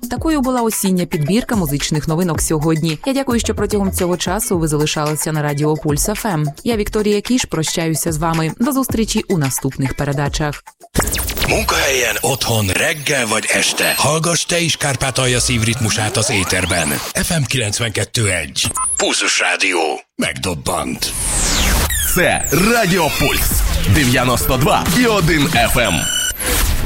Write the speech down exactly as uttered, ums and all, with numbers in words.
Такою була осіння підбірка музичних новинок сьогодні. Я дякую, що протягом цього часу ви залишалися на Радіо Пульс еф ем. Я, Вікторія Кіш, прощаюся з вами. До зустрічі у наступних передачах. Munkahelyen, otthon, reggel vagy este. Hallgass te is Kárpátalja szívritmusát az éterben. ef em kilencvenkettő egy. Pulzus Rádió. Megdobbant. Це Радіо Пульс. дев'яносто два і один еф ем.